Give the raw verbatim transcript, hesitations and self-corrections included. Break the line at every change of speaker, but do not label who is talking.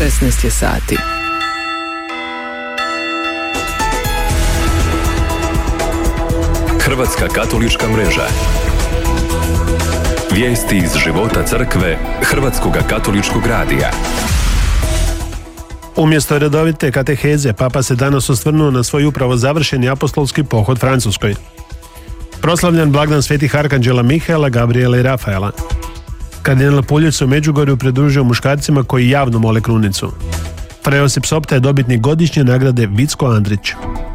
šesnaest je sati.
Hrvatska katolička mreža. Vijesti iz života crkve Hrvatskoga katoličkog radija.
Umjesto redovite kateheze, Papa se danas osvrnuo na svoj upravo završeni apostolski pohod Francuskoj. Proslavljan blagdan svetih arkanđela Mihaela, Gabriela i Rafaela. Kardinal Puljić se u Međugorju pridružio muškarcima koji javno mole krunicu. Fra Josip Sopta je dobitnik godišnje nagrade Vicko Andrić.